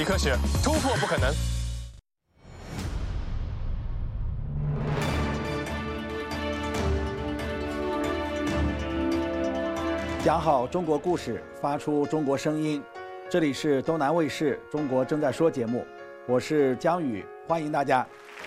科学突破不可能。 讲好中国故事，发出中国声音。这里是东南卫视《中国正在说》节目，我是姜宇，欢迎大家。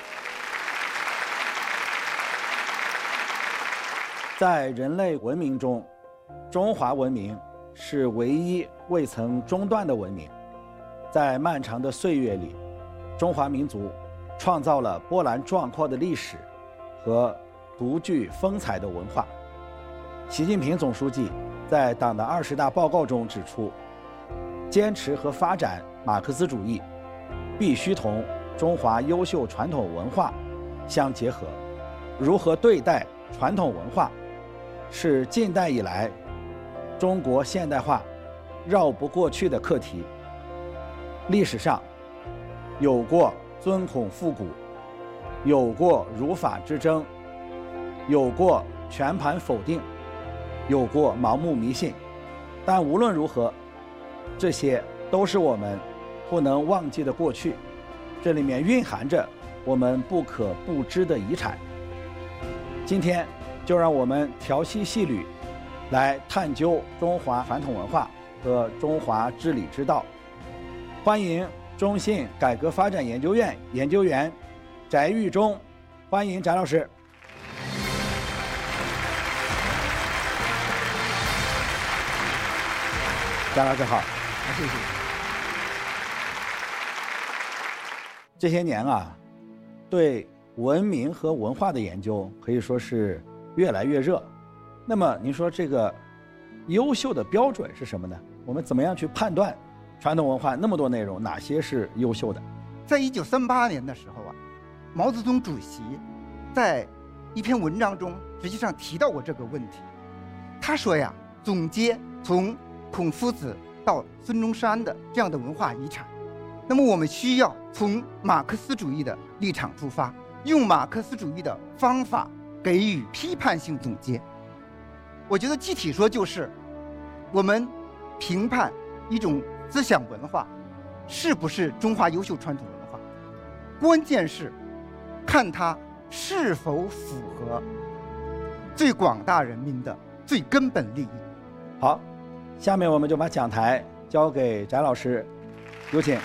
在人类文明中，中华文明是唯一未曾中断的文明。在漫长的岁月里，中华民族创造了波澜壮阔的历史和独具风采的文化。习近平总书记在党的20大报告中指出，坚持和发展马克思主义必须同中华优秀传统文化相结合。如何对待传统文化，是近代以来中国现代化绕不过去的课题。历史上有过尊孔复古，有过儒法之争，有过全盘否定，有过盲目迷信，但无论如何，这些都是我们不能忘记的过去，这里面蕴含着我们不可不知的遗产。今天就让我们调息细履，来探究中华传统文化和中华治理之道。欢迎中信改革发展研究院研究员翟玉忠，欢迎翟老师。翟老师好。 谢谢。 这些年啊，对文明和文化的研究可以说是越来越热。那么您说这个优秀的标准是什么呢？我们怎么样去判断传统文化那么多内容，哪些是优秀的？ 在1938年的时候啊，毛泽东主席在一篇文章中实际上提到过这个问题。他说呀，总结从孔夫子到孙中山的这样的文化遗产，那么我们需要从马克思主义的立场出发，用马克思主义的方法给予批判性总结。我觉得具体说就是我们评判一种思想文化是不是中华优秀传统文化，关键是看它是否符合最广大人民的最根本利益。 好，下面我们就把讲台交给翟老师，有请。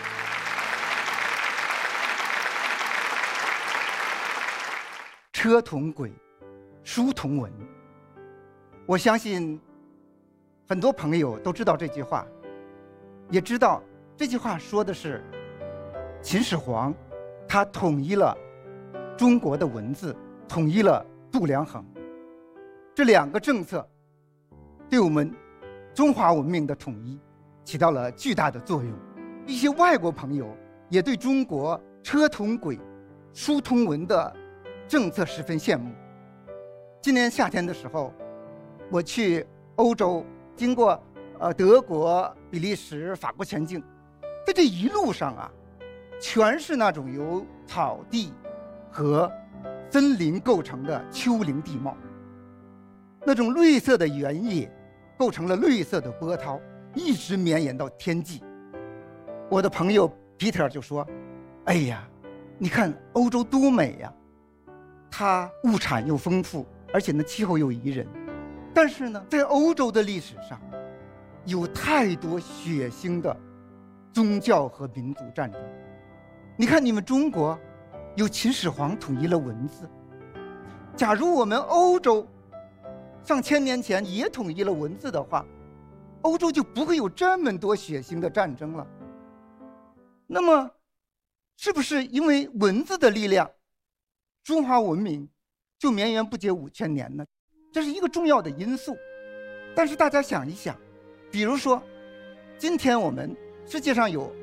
车同轨，书同文。我相信很多朋友都知道这句话，也知道这句话说的是秦始皇他统一了中国的文字，统一了度量衡。这两个政策对我们中华文明的统一起到了巨大的作用。一些外国朋友也对中国车同轨书同文的政策十分羡慕。今年夏天的时候，我去欧洲，经过德国、比利时、法国前进，在这一路上啊，全是那种由草地和森林构成的丘陵地貌，那种绿色的原野构成了绿色的波涛，一直绵延到天际。我的朋友 Peter 就说：“哎呀，你看欧洲多美呀！它物产又丰富，而且呢气候又宜人。但是呢，在欧洲的历史上，有太多血腥的宗教和民族战争。你看你们中国，有秦始皇统一了文字。假如我们欧洲上千年前也统一了文字的话，欧洲就不会有这么多血腥的战争了。那么，是不是因为文字的力量，中华文明就绵延不绝5000年呢？这是一个重要的因素。但是大家想一想，比如说，今天我们世界上有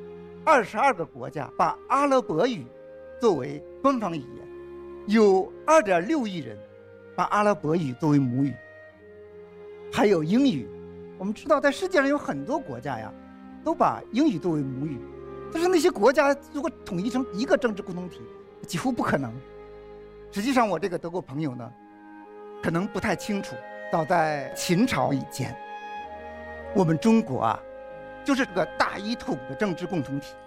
22个国家把阿拉伯语作为官方语言，有2.6亿人把阿拉伯语作为母语，还有英语。我们知道在世界上有很多国家呀，都把英语作为母语。但是那些国家如果统一成一个政治共同体，几乎不可能。实际上我这个德国朋友呢，可能不太清楚，早在秦朝以前，我们中国啊，就是这个大一统的政治共同体。